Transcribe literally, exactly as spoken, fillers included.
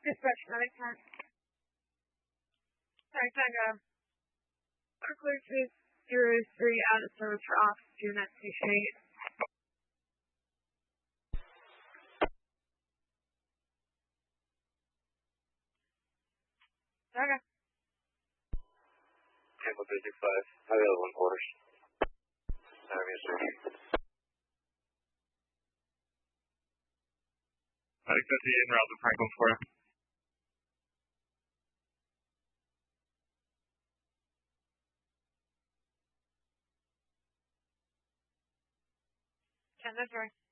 Dispatch nine ten. nine ten, go. Clear two zero three out of service for office to that station eight. Okay. Tampa three six five, highway one quarters. I'm your sir. I think that's the en route to Franklin Square. ten, that's right.